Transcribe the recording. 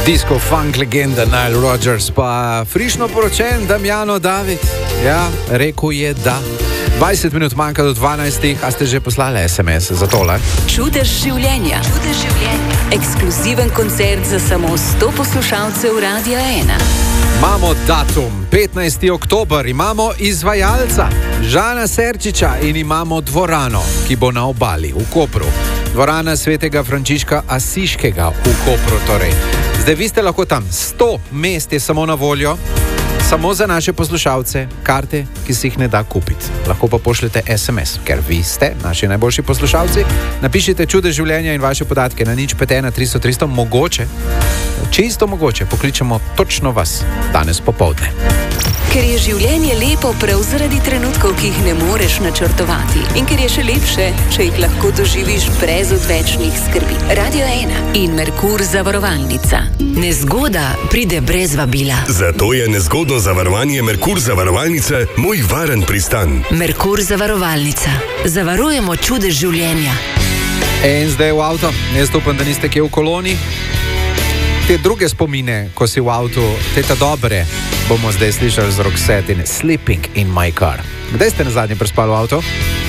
Disco funk legenda Nile Rodgers, pa frišno poročen Damjano David. Ja, rekel je da. 20 minut manjka do 12, a ste že poslali SMS za tole? Čudež življenja. Ekskluziven koncert za samo 100 poslušalcev Radia 1. Imamo datum, 15. oktober, imamo izvajalca Žana Serčiča in imamo dvorano, ki bo na obali v Kopru. Dvorana svetega Frančiška Asiškega v Kopru torej. Zdaj vi ste lahko tam, 100 mest je samo na voljo, samo za naše poslušalce, karte, ki si jih ne da kupiti. Lahko pa pošljete SMS, ker vi ste naši najboljši poslušalci. Napišite Čudež življenja in vaše podatke na 051 300 300, mogoče, čisto mogoče, pokličemo točno vas danes popoldne. Ker je življenje lepo prav zaradi trenutkov, ki jih ne moreš načrtovati. In ker je še lepše, če jih lahko doživiš brez odvečnih skrbi. Radio 1 in Merkur zavarovalnica. Nezgoda pride brez vabila. Zato je nezgodno zavarovanje Merkur zavarovalnice moj varen pristan. Merkur zavarovalnica. Zavarujemo čudež življenja. In zdaj v avto. Jaz upam, da niste kje v koloni. Te druge spomine, ko si v avtu, te ta dobre, bomo zdaj slišali z Roxette in Sleeping in my car. Kdaj ste nazadnje prespali v avto?